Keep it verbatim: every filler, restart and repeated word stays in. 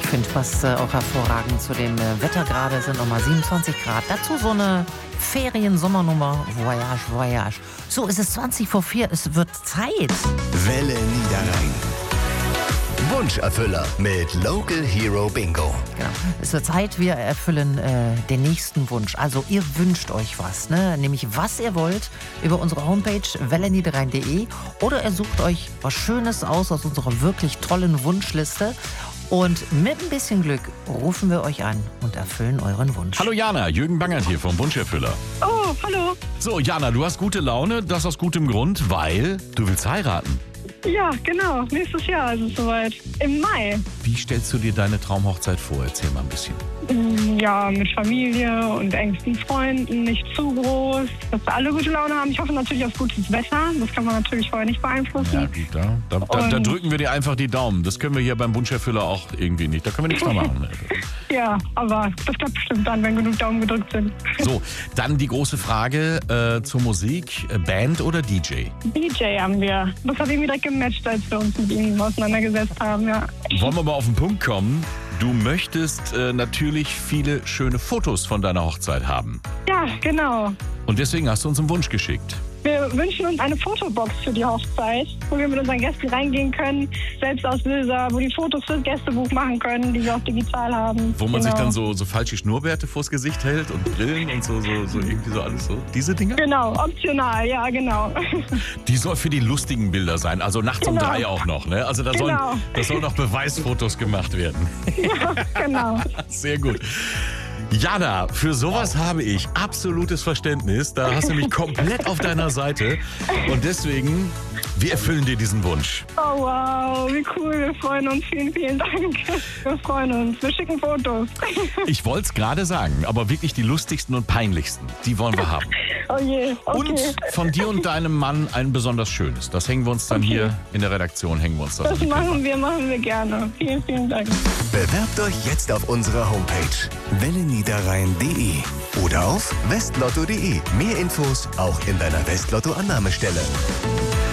Ich finde, passt äh, auch hervorragend zu dem äh, Wetter gerade, sind nochmal siebenundzwanzig Grad. Dazu so eine Ferien-Sommernummer, Voyage, Voyage. So, es ist zwanzig vor vier, es wird Zeit. Welle Niederrhein. Wunscherfüller mit Local Hero Bingo. Genau. Es wird Zeit, wir erfüllen äh, den nächsten Wunsch. Also ihr wünscht euch was, ne? Nämlich was ihr wollt über unsere Homepage welle niederrhein punkt de oder ihr sucht euch was Schönes aus aus unserer wirklich tollen Wunschliste. Und mit ein bisschen Glück rufen wir euch an und erfüllen euren Wunsch. Hallo Jana, Jürgen Bangert hier vom Wunscherfüller. Oh, hallo. So Jana, du hast gute Laune, das aus gutem Grund, weil du willst heiraten. Ja, genau. Nächstes Jahr ist es soweit. Im Mai. Wie stellst du dir deine Traumhochzeit vor? Erzähl mal ein bisschen. Ja, mit Familie und engsten Freunden, nicht zu groß, dass alle gute Laune haben. Ich hoffe natürlich auf gutes Wetter. Das kann man natürlich vorher nicht beeinflussen. Ja gut, da, da, da, da drücken wir dir einfach die Daumen. Das können wir hier beim Wunscherfüller auch irgendwie nicht. Da können wir nichts mehr machen. Ja, aber das klappt bestimmt dann, wenn genug Daumen gedrückt sind. So, dann die große Frage äh, zur Musik. Band oder D J? D J haben wir. Das hat irgendwie direkt gematcht, als wir uns mit ihm auseinandergesetzt haben, ja. Wollen wir mal auf den Punkt kommen? Du möchtest äh, natürlich viele schöne Fotos von deiner Hochzeit haben. Ja, genau. Und deswegen hast du uns einen Wunsch geschickt. Wir wünschen uns eine Fotobox für die Hochzeit, wo wir mit unseren Gästen reingehen können, Selbstauslöser, wo die Fotos fürs Gästebuch machen können, die wir auch digital haben. Wo man genau. sich dann so, so falsche Schnurrbärte vors Gesicht hält und Brillen und so, so, so irgendwie so alles so. Diese Dinger? Genau, optional, ja, genau. Die soll für die lustigen Bilder sein, also nachts Genau. um drei auch noch, ne? Also da Genau. sollen, da sollen noch Beweisfotos gemacht werden. Ja, genau. Sehr gut. Jana, für sowas habe ich absolutes Verständnis. Da hast du mich komplett auf deiner Seite. Und deswegen, wir erfüllen dir diesen Wunsch. Oh wow, wie cool, wir freuen uns. Vielen, vielen Dank. Wir freuen uns. Wir schicken Fotos. Ich wollte es gerade sagen, aber wirklich die lustigsten und peinlichsten, die wollen wir haben. Oh je, okay. Und von dir und deinem Mann ein besonders schönes. Das hängen wir uns dann Okay. hier in der Redaktion, hängen wir uns das Das an die machen Pinnwand. wir, machen wir gerne. Vielen, vielen Dank. Bewerbt euch jetzt auf unserer Homepage welle niederrhein punkt de oder auf westlotto punkt de. Mehr Infos auch in deiner Westlotto-Annahmestelle.